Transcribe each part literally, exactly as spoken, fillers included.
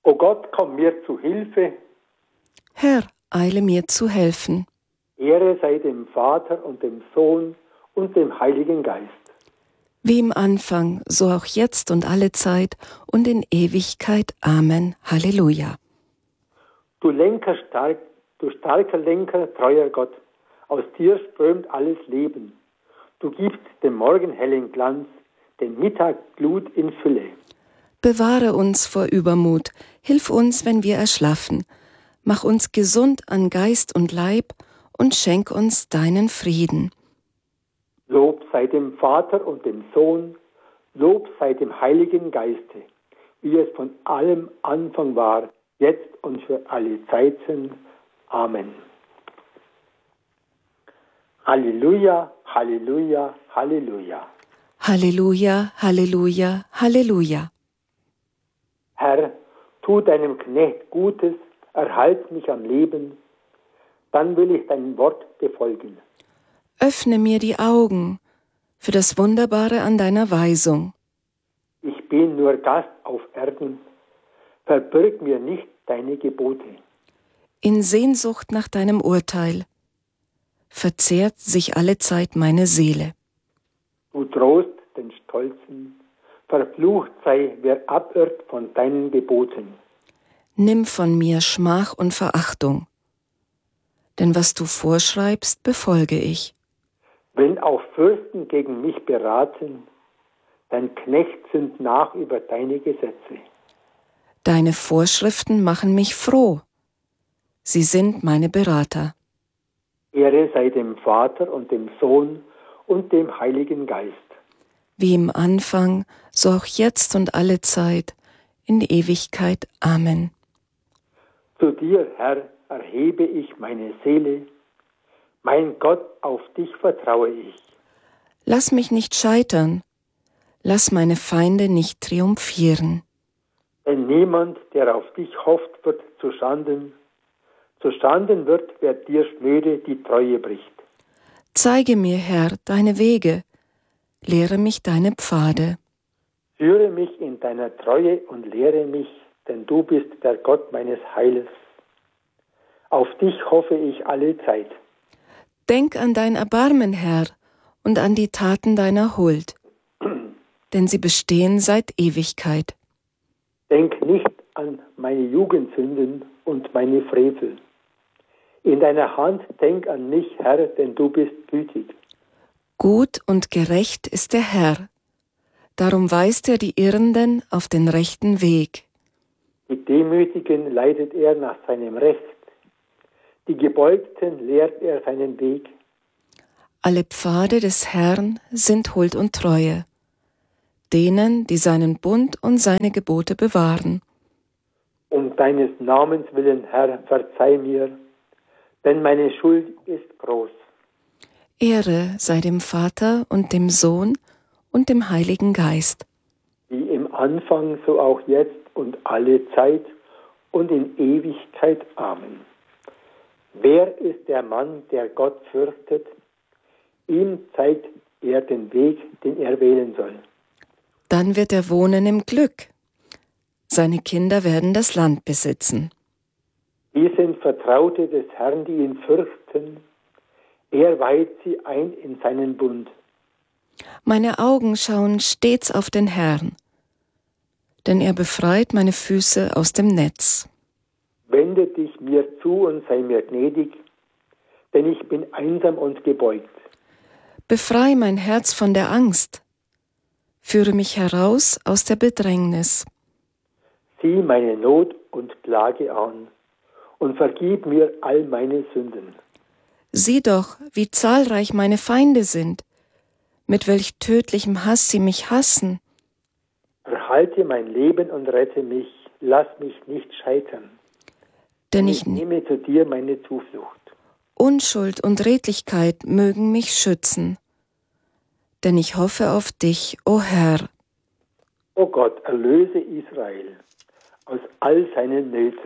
O Gott, komm mir zu Hilfe. Herr, eile mir zu helfen. Ehre sei dem Vater und dem Sohn und dem Heiligen Geist. Wie im Anfang, so auch jetzt und alle Zeit und in Ewigkeit. Amen. Halleluja. Du Lenker stark, du starker Lenker, treuer Gott, aus dir strömt alles Leben. Du gibst dem Morgen hellen Glanz, den Mittag Glut in Fülle. Bewahre uns vor Übermut, hilf uns, wenn wir erschlaffen. Mach uns gesund an Geist und Leib und schenk uns deinen Frieden. Lob sei dem Vater und dem Sohn, Lob sei dem Heiligen Geiste, wie es von allem Anfang war, jetzt und für alle Zeiten. Amen. Halleluja, Halleluja, Halleluja. Halleluja, Halleluja, Halleluja. Herr, tu deinem Knecht Gutes, erhalt mich am Leben, dann will ich dein Wort befolgen. Öffne mir die Augen für das Wunderbare an deiner Weisung. Ich bin nur Gast auf Erden, verbirg mir nicht deine Gebote. In Sehnsucht nach deinem Urteil verzehrt sich allezeit meine Seele. Du drohst den Stolzen, verflucht sei, wer abirrt von deinen Geboten. Nimm von mir Schmach und Verachtung, denn was du vorschreibst, befolge ich. Wenn auch Fürsten gegen mich beraten, dein Knecht sind nach über deine Gesetze. Deine Vorschriften machen mich froh. Sie sind meine Berater. Ehre sei dem Vater und dem Sohn und dem Heiligen Geist. Wie im Anfang, so auch jetzt und alle Zeit, in Ewigkeit. Amen. Zu dir, Herr, erhebe ich meine Seele. Mein Gott, auf dich vertraue ich. Lass mich nicht scheitern. Lass meine Feinde nicht triumphieren. Denn niemand, der auf dich hofft, wird zu Schanden. Zu Schanden wird, wer dir schnöde die Treue bricht. Zeige mir, Herr, deine Wege. Lehre mich deine Pfade. Führe mich in deiner Treue und lehre mich, denn du bist der Gott meines Heiles. Auf dich hoffe ich alle Zeit. Denk an dein Erbarmen, Herr, und an die Taten deiner Huld, denn sie bestehen seit Ewigkeit. Denk nicht an meine Jugendsünden und meine Frevel. In deiner Hand denk an mich, Herr, denn du bist gütig. Gut und gerecht ist der Herr, darum weist er die Irrenden auf den rechten Weg. Die Demütigen leitet er nach seinem Recht, die Gebeugten lehrt er seinen Weg. Alle Pfade des Herrn sind Huld und Treue, denen, die seinen Bund und seine Gebote bewahren. Um deines Namens willen, Herr, verzeih mir, denn meine Schuld ist groß. Ehre sei dem Vater und dem Sohn und dem Heiligen Geist. Wie im Anfang, so auch jetzt und alle Zeit und in Ewigkeit. Amen. Wer ist der Mann, der Gott fürchtet? Ihm zeigt er den Weg, den er wählen soll. Dann wird er wohnen im Glück. Seine Kinder werden das Land besitzen. Wir sind Vertraute des Herrn, die ihn fürchten. Er weiht sie ein in seinen Bund. Meine Augen schauen stets auf den Herrn, denn er befreit meine Füße aus dem Netz. Wende dich mir zu und sei mir gnädig, denn ich bin einsam und gebeugt. Befrei mein Herz von der Angst. Führe mich heraus aus der Bedrängnis. Sieh meine Not und Plage an und vergib mir all meine Sünden. Sieh doch, wie zahlreich meine Feinde sind, mit welch tödlichem Hass sie mich hassen. Erhalte mein Leben und rette mich, lass mich nicht scheitern. Denn ich ich nehme zu dir meine Zuflucht. Unschuld und Redlichkeit mögen mich schützen. Denn ich hoffe auf dich, o Herr. O Gott, erlöse Israel aus all seinen Nöten.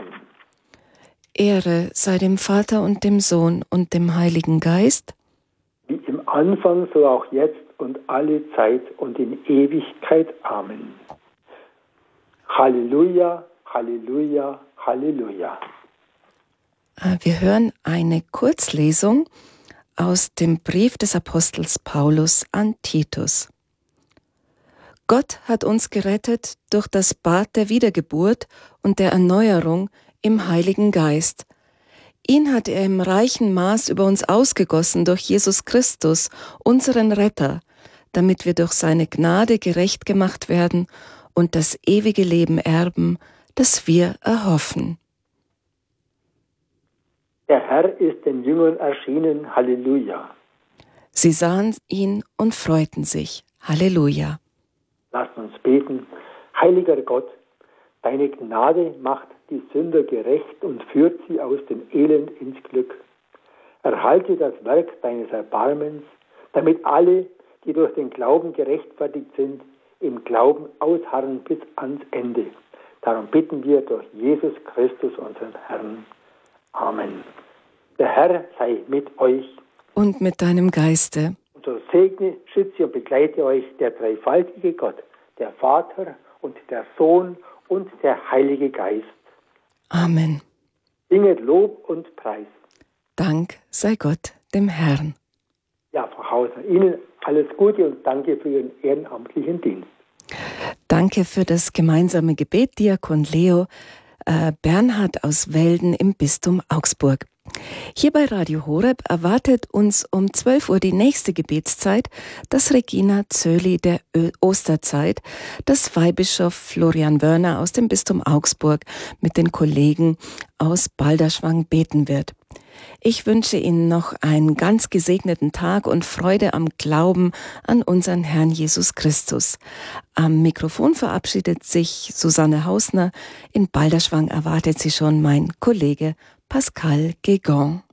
Ehre sei dem Vater und dem Sohn und dem Heiligen Geist. Wie im Anfang, so auch jetzt und alle Zeit und in Ewigkeit. Amen. Halleluja, Halleluja, Halleluja. Wir hören eine Kurzlesung aus dem Brief des Apostels Paulus an Titus. Gott hat uns gerettet durch das Bad der Wiedergeburt und der Erneuerung im Heiligen Geist. Ihn hat er im reichen Maß über uns ausgegossen durch Jesus Christus, unseren Retter, damit wir durch seine Gnade gerecht gemacht werden und das ewige Leben erben, das wir erhoffen. Der Herr ist den Jüngern erschienen, Halleluja. Sie sahen ihn und freuten sich, Halleluja. Lasst uns beten. Heiliger Gott, deine Gnade macht die Sünder gerecht und führt sie aus dem Elend ins Glück. Erhalte das Werk deines Erbarmens, damit alle, die durch den Glauben gerechtfertigt sind, im Glauben ausharren bis ans Ende. Darum bitten wir durch Jesus Christus, unseren Herrn. Amen. Der Herr sei mit euch. Und mit deinem Geiste. Und so segne, schütze und begleite euch der dreifaltige Gott, der Vater und der Sohn und der Heilige Geist. Amen. Singet Lob und Preis. Dank sei Gott, dem Herrn. Ja, Frau Hausner, Ihnen alles Gute und danke für Ihren ehrenamtlichen Dienst. Danke für das gemeinsame Gebet, Diakon Leo äh, Bernhard aus Welden im Bistum Augsburg. Hier bei Radio Horeb erwartet uns um zwölf Uhr die nächste Gebetszeit, das Regina Zöli der Ö- Osterzeit, das Weihbischof Florian Wörner aus dem Bistum Augsburg mit den Kollegen aus Balderschwang beten wird. Ich wünsche Ihnen noch einen ganz gesegneten Tag und Freude am Glauben an unseren Herrn Jesus Christus. Am Mikrofon verabschiedet sich Susanne Hausner. In Balderschwang erwartet sie schon mein Kollege Pascal Guégan.